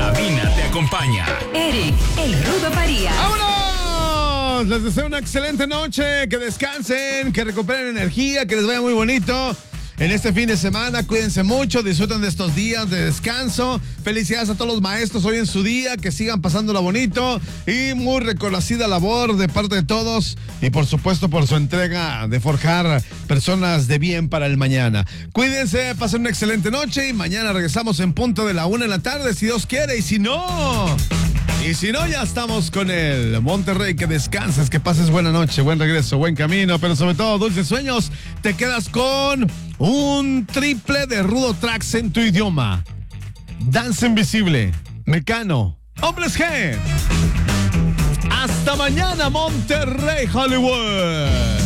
cabina te acompaña Eric, el Rudo Farías. ¡Vámonos! Les deseo una excelente noche, que descansen, que recuperen energía, que les vaya muy bonito en este fin de semana. Cuídense mucho, disfruten de estos días de descanso. Felicidades a todos los maestros hoy en su día, que sigan pasándola bonito y muy reconocida labor de parte de todos y por supuesto por su entrega de forjar personas de bien para el mañana. Cuídense, pasen una excelente noche y mañana regresamos en punto de la 1 de la tarde, si Dios quiere, y si no, ya estamos con el Monterrey. Que descanses, que pases buena noche, buen regreso, buen camino, pero sobre todo dulces sueños. Te quedas con un triple de Rudo Tracks en tu idioma. Danza Invisible, Mecano, Hombres G. Hasta mañana, Monterrey, Hollywood.